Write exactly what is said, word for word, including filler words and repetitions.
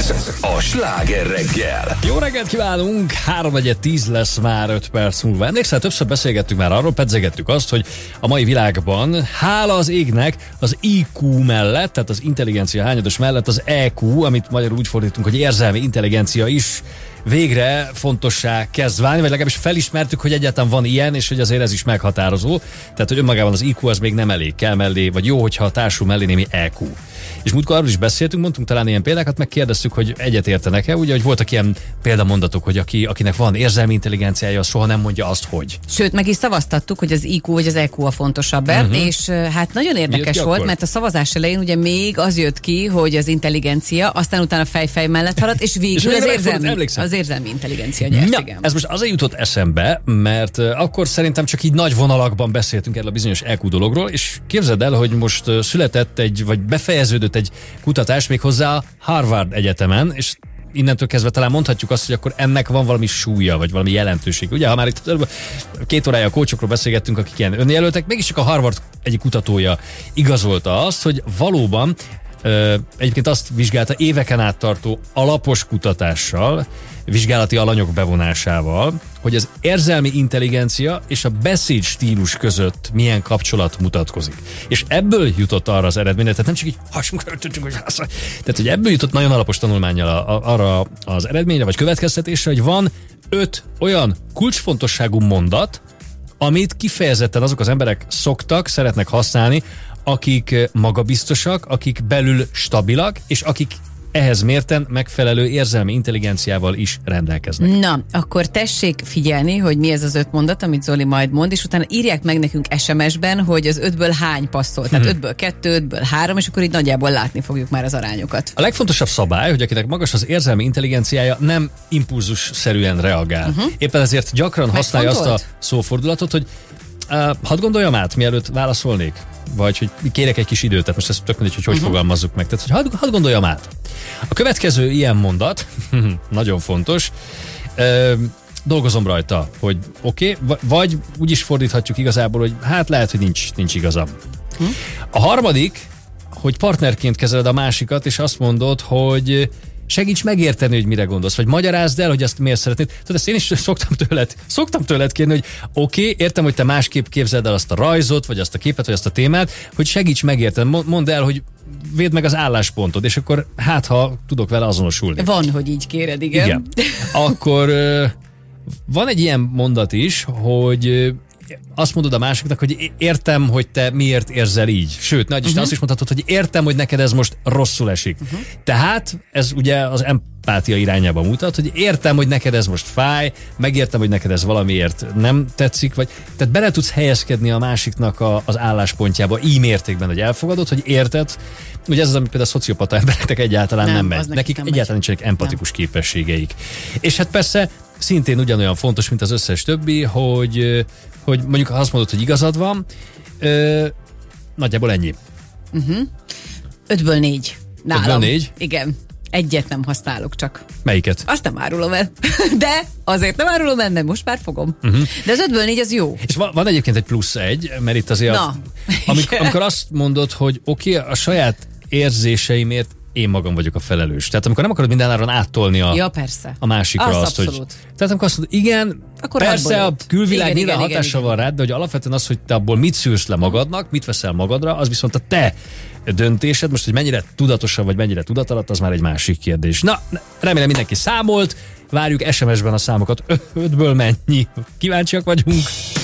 Ez a Sláger reggel. Jó reggelt kívánunk! három tíz lesz már öt perc múlva. Emlékszel, többször beszélgettünk már arról, pedzegettük azt, hogy a mai világban, hála az égnek, az I Q mellett, tehát az intelligencia hányados mellett az E Q, amit magyarul úgy fordítunk, hogy érzelmi intelligencia is végre fontossá kezd válni, vagy legalábbis felismertük, hogy egyáltalán van ilyen, és hogy azért ez is meghatározó. Tehát, hogy önmagában az I Q az még nem elég, kell mellé, vagy jó, hogyha társul mellé némi E Q. És múltkor arról is beszéltünk, mondtunk talán ilyen példákat, megkérdeztük, hogy egyet értenek-e, ugye, hogy voltak ilyen példamondatok, hogy aki, akinek van érzelmi intelligenciája, az soha nem mondja azt, hogy. Sőt, meg is szavaztattuk, hogy az I Q vagy az E Q a fontosabb, uh-huh. és hát nagyon érdekes volt, akkor? Mert a szavazás elején ugye még az jött ki, hogy az intelligencia, aztán utána fejfej mellett haladt, és végül és az, érzelmi, az érzelmi intelligencia nyert, ja, igen. Ez most azért jutott eszembe, mert akkor szerintem csak így nagy vonalakban beszéltünk erről a bizonyos E Q dologról, és képzeld el, hogy most született egy, vagy befejeződött egy kutatás még hozzá a Harvard Egyetemen, és innentől kezdve talán mondhatjuk azt, hogy akkor ennek van valami súlya, vagy valami jelentőség. Ugye, ha már itt két órája a coachokról beszélgettünk, akik ilyen önjelöltek, mégis csak a Harvard egyik kutatója igazolta azt, hogy valóban ö, egyébként azt vizsgálta éveken át tartó alapos kutatással, vizsgálati alanyok bevonásával, hogy az érzelmi intelligencia és a beszéd stílus között milyen kapcsolat mutatkozik. És ebből jutott arra az eredményre, tehát nem csak így hasunk, hogy tehát, hogy ebből jutott nagyon alapos tanulmánnyal arra az eredményre, vagy következtetésre, hogy van öt olyan kulcsfontosságú mondat, amit kifejezetten azok az emberek szoktak, szeretnek használni, akik magabiztosak, akik belül stabilak, és akik ehhez mérten megfelelő érzelmi intelligenciával is rendelkeznek. Na, akkor tessék figyelni, hogy mi ez az öt mondat, amit Zoli majd mond, és utána írják meg nekünk es em es-ben, hogy az ötből hány passzol. Tehát hmm. ötből kettő, ötből három, és akkor így nagyjából látni fogjuk már az arányokat. A legfontosabb szabály, hogy akinek magas az érzelmi intelligenciája, nem impulzus-szerűen reagál. Uh-huh. Éppen ezért gyakran használja azt a szófordulatot, hogy uh, hadd gondoljam át, mielőtt válaszolnék. Vagy hogy kérek egy kis időt, tehát most ezt tök mindegy, hogy hogy uh-huh. fogalmazzuk meg. Tehát, hogy hadd, hadd gondoljam át. A következő ilyen mondat, nagyon fontos, ö, dolgozom rajta, hogy oké, okay, vagy úgy is fordíthatjuk igazából, hogy hát lehet, hogy nincs, nincs igazam. Uh-huh. A harmadik, hogy partnerként kezeled a másikat, és azt mondod, hogy segíts megérteni, hogy mire gondolsz, vagy magyarázd el, hogy azt miért szeretnéd. Tudod, ezt én is szoktam tőled, szoktam tőled kérni, hogy oké, okay, értem, hogy te másképp képzeld el azt a rajzot, vagy azt a képet, vagy azt a témát, hogy segíts megérteni, mondd el, hogy védd meg az álláspontod, és akkor hát, ha tudok vele azonosulni. Van, hogy így kéred, igen. Igen. Akkor van egy ilyen mondat is, hogy azt mondod a másiknak, hogy értem, hogy te miért érzel így. Sőt, nagy uh-huh. azt is mondhatod, hogy értem, hogy neked ez most rosszul esik. Uh-huh. Tehát ez ugye az empátia irányába mutat, hogy értem, hogy neked ez most fáj, megértem, hogy neked ez valamiért nem tetszik, vagy tehát bele tudsz helyezkedni a másiknak a, az álláspontjába így mértékben, hogy elfogadod, hogy érted. Ugye ez az, amit például a szociopata embereknek egyáltalán nem, nem megy. Nekik, nekik egyáltalán megy. Nincsenek empatikus nem. képességeik. És hát persze szintén ugyanolyan fontos, mint az összes többi, hogy, hogy mondjuk ha azt mondod, hogy igazad van, ö, nagyjából ennyi. Uh-huh. Ötből négy. Nálam. Ötből négy? Igen. Egyet nem használok csak. Melyiket? Azt nem árulom el. De azért nem árulom el, mert most már fogom. Uh-huh. De az ötből négy az jó. És van, van egyébként egy plusz egy, mert itt azért Na. A, amikor, amikor azt mondod, hogy oké, okay, a saját érzéseimért én magam vagyok a felelős. Tehát amikor nem akarod mindenáron áttolni a, ja, persze. a másikra az azt, abszolút. hogy... Tehát amikor azt mondod, igen, akkor persze a külvilág nyilván hatással van rád, de hogy alapvetően az, hogy te abból mit szűrsz le magadnak, mit veszel magadra, az viszont a te döntésed. Most, hogy mennyire tudatosan vagy mennyire tudatalatt, az már egy másik kérdés. Na, remélem mindenki számolt, várjuk es em es-ben a számokat. Ötből mennyi? Kíváncsiak vagyunk.